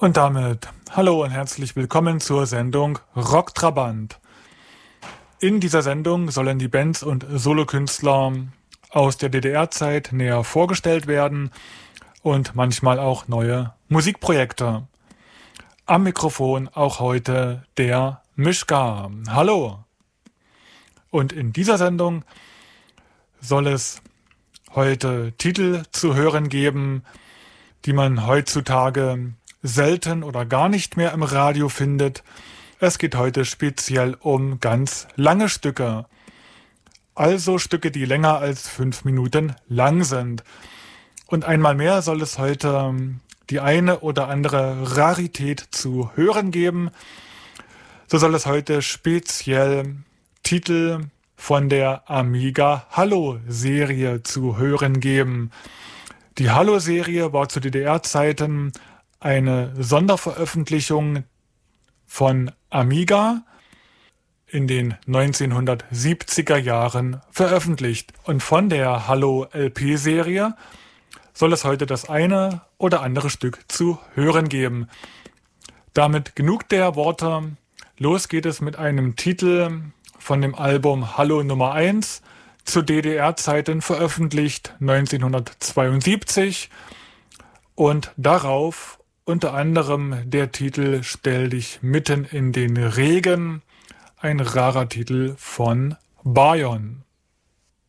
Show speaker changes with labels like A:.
A: Und damit hallo und herzlich willkommen zur Sendung Rock Trabant. In dieser Sendung sollen die Bands und Solokünstler aus der DDR-Zeit näher vorgestellt werden und manchmal auch neue Musikprojekte. Am Mikrofon auch heute der Mischka. Hallo! Und in dieser Sendung soll es heute Titel zu hören geben, die man heutzutage selten oder gar nicht mehr im Radio findet. Es geht heute speziell um ganz lange Stücke. Also Stücke, die länger als 5 Minuten lang sind. Und einmal mehr soll es heute die eine oder andere Rarität zu hören geben. So soll es heute speziell Titel von der Amiga Hallo-Serie zu hören geben. Die Hallo-Serie war zu DDR-Zeiten eine Sonderveröffentlichung von Amiga in den 1970er Jahren veröffentlicht. Und von der Hallo-LP-Serie soll es heute das eine oder andere Stück zu hören geben. Damit genug der Worte. Los geht es mit einem Titel von dem Album Hallo Nummer 1, zu DDR-Zeiten veröffentlicht 1972 und darauf unter anderem der Titel Stell dich mitten in den Regen, ein rarer Titel von Bayon.